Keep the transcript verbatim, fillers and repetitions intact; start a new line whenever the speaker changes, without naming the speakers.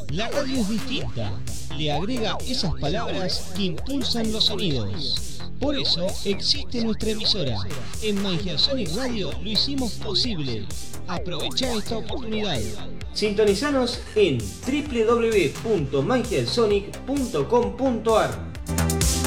La radio es distinta, le agrega esas palabras que impulsan los sonidos. Por eso existe nuestra emisora. En Mangiasonic Radio lo hicimos posible. Aprovecha esta oportunidad. Sintonizanos en doble u doble u doble u punto mangiasonic punto com punto a r.